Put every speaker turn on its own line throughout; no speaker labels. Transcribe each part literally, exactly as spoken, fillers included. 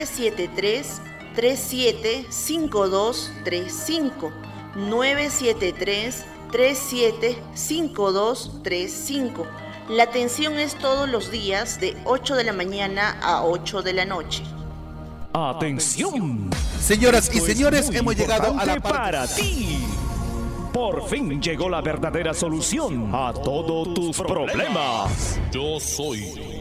siete tres, tres siete cinco dos tres cinco, nueve siete tres, tres siete cinco dos tres cinco. La atención es todos los días de ocho de la mañana a ocho de la noche.
¡Atención!
Señoras y señores, hemos llegado a la parte...
para ti. Por fin llegó la verdadera solución a todos tus problemas.
Yo soy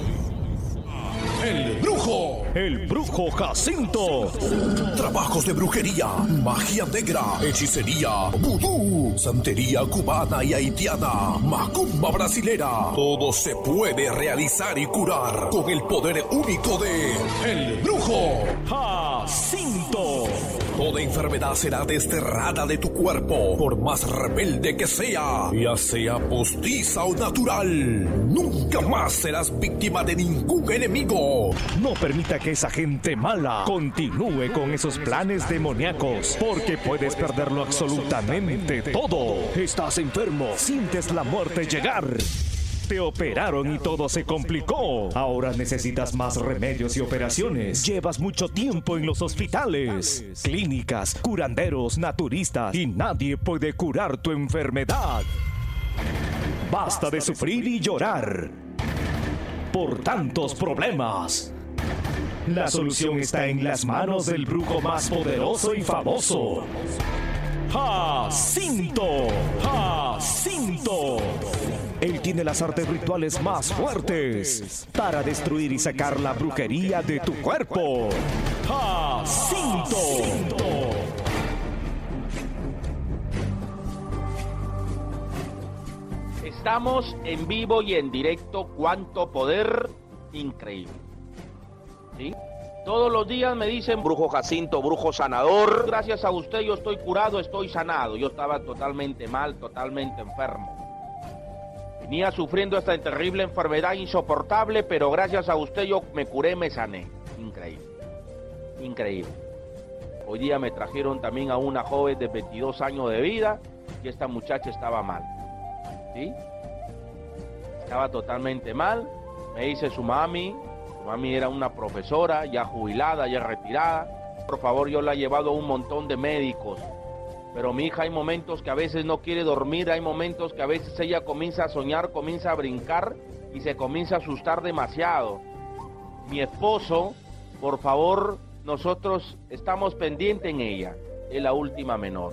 el brujo.
El brujo Jacinto.
Trabajos de brujería, magia negra, hechicería, vudú, santería cubana y haitiana, macumba brasilera. Todo se puede realizar y curar con el poder único de el brujo
Jacinto.
Toda enfermedad será desterrada de tu cuerpo, por más rebelde que sea, ya sea postiza o natural. Nunca más serás víctima de ningún enemigo.
No permita que esa gente mala continúe con esos planes demoníacos, porque puedes perderlo absolutamente todo. Estás enfermo, sientes la muerte llegar. Te operaron y todo se complicó. Ahora necesitas más remedios y operaciones. Llevas mucho tiempo en los hospitales, clínicas, curanderos, naturistas y nadie puede curar tu enfermedad. Basta de sufrir y llorar por tantos problemas. La solución está en las manos del brujo más poderoso y famoso, Jacinto. Jacinto. Él tiene las artes rituales más fuertes para destruir y sacar la brujería de tu cuerpo. Jacinto.
Estamos en vivo y en directo. Cuánto poder, increíble. ¿Sí? Todos los días me dicen brujo Jacinto, brujo sanador. Gracias a usted yo estoy curado, estoy sanado. Yo estaba totalmente mal, totalmente enfermo. Venía sufriendo esta terrible enfermedad insoportable, pero gracias a usted yo me curé, me sané. Increíble. Increíble. Hoy día me trajeron también a una joven de veintidós años de vida y esta muchacha estaba mal. ¿Sí? Estaba totalmente mal. Me dice su mami, su mami era una profesora, ya jubilada, ya retirada. Por favor, yo la he llevado a un montón de médicos. Pero mi hija hay momentos que a veces no quiere dormir, hay momentos que a veces ella comienza a soñar, comienza a brincar y se comienza a asustar demasiado. Mi esposo, por favor, nosotros estamos pendientes en ella, es la última menor.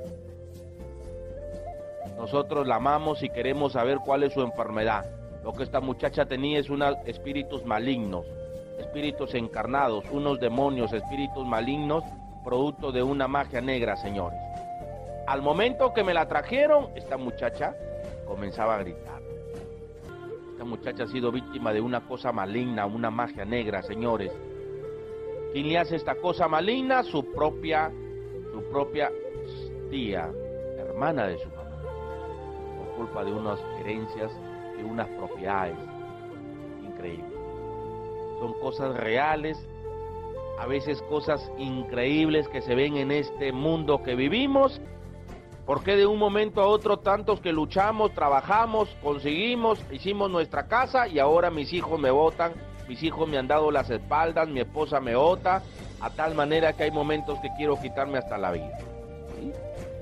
Nosotros la amamos y queremos saber cuál es su enfermedad. Lo que esta muchacha tenía es unos espíritus malignos, espíritus encarnados, unos demonios, espíritus malignos, producto de una magia negra, señores. Al momento que me la trajeron, esta muchacha comenzaba a gritar. Esta muchacha ha sido víctima de una cosa maligna, una magia negra, señores. ¿Quién le hace esta cosa maligna? Su propia, su propia tía, hermana de su mamá, por culpa de unas herencias, de unas propiedades. Increíble. Son cosas reales, a veces cosas increíbles que se ven en este mundo que vivimos. Porque de un momento a otro tantos que luchamos, trabajamos, conseguimos, hicimos nuestra casa y ahora mis hijos me botan, mis hijos me han dado las espaldas, mi esposa me bota, a tal manera que hay momentos que quiero quitarme hasta la vida. ¿Sí?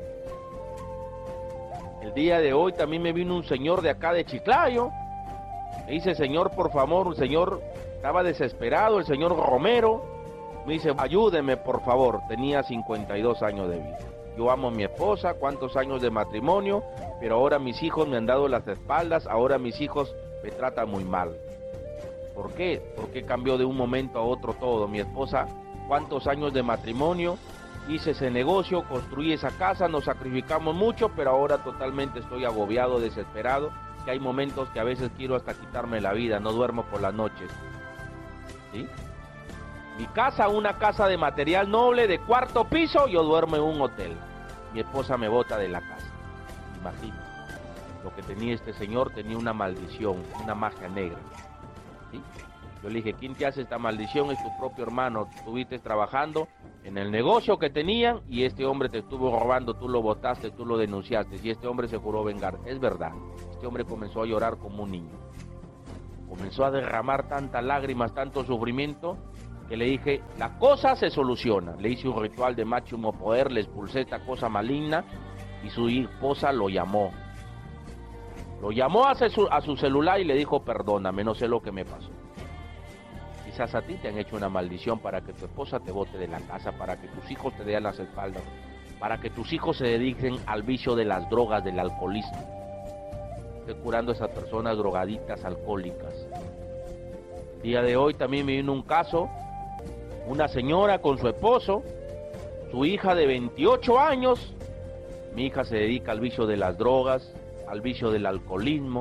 El día de hoy también me vino un señor de acá de Chiclayo, me dice, señor, por favor, un señor, estaba desesperado, el señor Romero, me dice, ayúdeme, por favor, tenía cincuenta y dos años de vida. Yo amo a mi esposa, cuántos años de matrimonio, pero ahora mis hijos me han dado las espaldas, ahora mis hijos me tratan muy mal. ¿Por qué? Porque cambió de un momento a otro todo. Mi esposa, cuántos años de matrimonio, hice ese negocio, construí esa casa, nos sacrificamos mucho, pero ahora totalmente estoy agobiado, desesperado, que hay momentos que a veces quiero hasta quitarme la vida, no duermo por las noches. ¿Sí? Mi casa, una casa de material noble de cuarto piso, yo duermo en un hotel. Mi esposa me bota de la casa. Imagínate. Lo que tenía este señor tenía una maldición, una magia negra. ¿Sí? Yo le dije, ¿quién te hace esta maldición? Es tu propio hermano. Estuviste trabajando en el negocio que tenían y este hombre te estuvo robando, tú lo botaste, tú lo denunciaste y este hombre se juró vengar. Es verdad. Este hombre comenzó a llorar como un niño. Comenzó a derramar tantas lágrimas, tanto sufrimiento, que le dije, la cosa se soluciona. Le hice un ritual de máximo poder, le expulsé esta cosa maligna y su esposa lo llamó. Lo llamó a su, a su celular y le dijo, perdóname, no sé lo que me pasó. Quizás a ti te han hecho una maldición para que tu esposa te bote de la casa, para que tus hijos te den las espaldas, para que tus hijos se dediquen al vicio de las drogas, del alcoholismo. Estoy curando a esas personas drogaditas, alcohólicas. El día de hoy también me vino un caso, una señora con su esposo, su hija de veintiocho años. Mi hija se dedica al vicio de las drogas, al vicio del alcoholismo.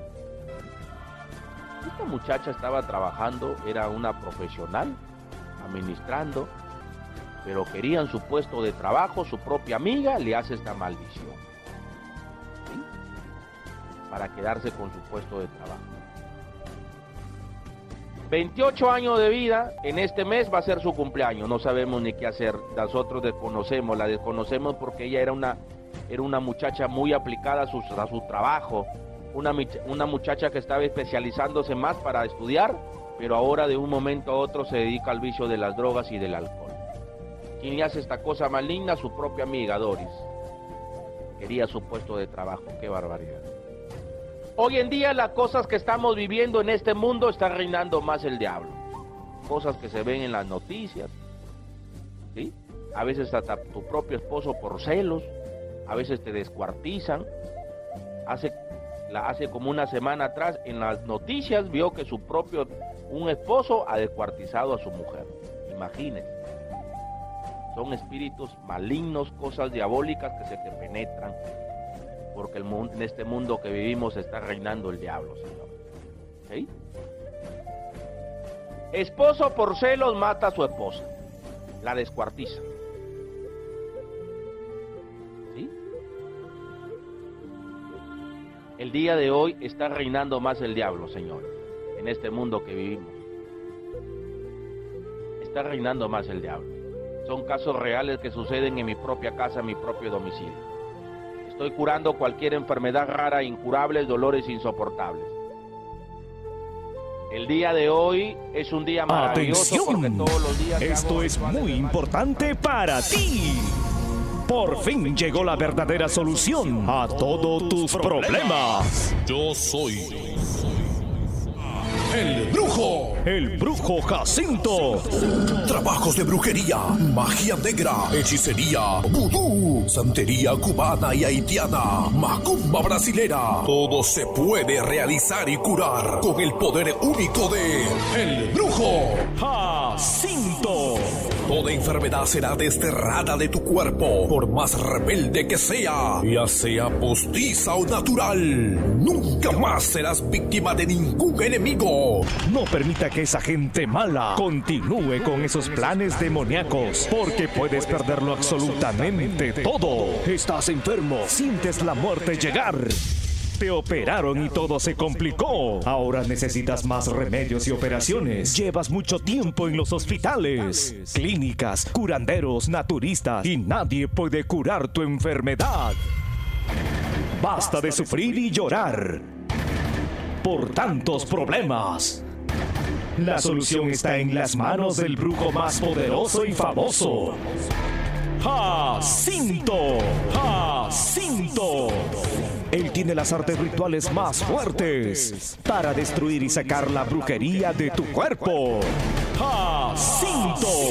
Esta muchacha estaba trabajando, era una profesional, administrando, pero querían su puesto de trabajo, su propia amiga le hace esta maldición, ¿sí? Para quedarse con su puesto de trabajo. veintiocho años de vida, en este mes va a ser su cumpleaños, no sabemos ni qué hacer, nosotros desconocemos, la desconocemos porque ella era una, era una muchacha muy aplicada a su, a su trabajo, una, una muchacha que estaba especializándose más para estudiar, pero ahora de un momento a otro se dedica al vicio de las drogas y del alcohol. ¿Quién le hace esta cosa maligna? Su propia amiga Doris. Quería su puesto de trabajo, qué barbaridad. Hoy en día las cosas que estamos viviendo en este mundo está reinando más el diablo. Cosas que se ven en las noticias, ¿sí? A veces hasta tu propio esposo por celos, a veces te descuartizan. Hace, la, hace como una semana atrás en las noticias vio que su propio, un esposo ha descuartizado a su mujer. Imagínense. Son espíritus malignos, cosas diabólicas que se te penetran. Porque el mundo, en este mundo que vivimos está reinando el diablo, Señor. ¿Sí? Esposo por celos mata a su esposa, la descuartiza. ¿Sí? El día de hoy está reinando más el diablo, Señor, en este mundo que vivimos. Está reinando más el diablo. Son casos reales que suceden en mi propia casa, en mi propio domicilio. Estoy curando cualquier enfermedad rara, incurables, dolores insoportables. El día de hoy es un día maravilloso.
¡Atención!
Porque todos los días
esto es muy importante para ti. Por fin llegó la verdadera solución a todos tus problemas.
Yo soy el brujo.
El brujo Jacinto.
Trabajos de brujería, magia negra, hechicería, vudú, santería cubana y haitiana, macumba brasilera. Todo se puede realizar y curar con el poder único de el brujo
Jacinto.
Toda enfermedad será desterrada de tu cuerpo, por más rebelde que sea, ya sea postiza o natural. Nunca más serás víctima de ningún enemigo.
No permita que esa gente mala continúe con esos planes demoníacos, porque puedes perderlo absolutamente todo. Estás enfermo, sientes la muerte llegar. Te operaron y todo se complicó. Ahora necesitas más remedios y operaciones. Llevas mucho tiempo en los hospitales, clínicas, curanderos, naturistas, y nadie puede curar tu enfermedad. Basta de sufrir y llorar por tantos problemas. La solución está en las manos del brujo más poderoso y famoso, Jacinto. Jacinto. Él tiene las artes rituales más fuertes para destruir y sacar la brujería de tu cuerpo. Jacinto.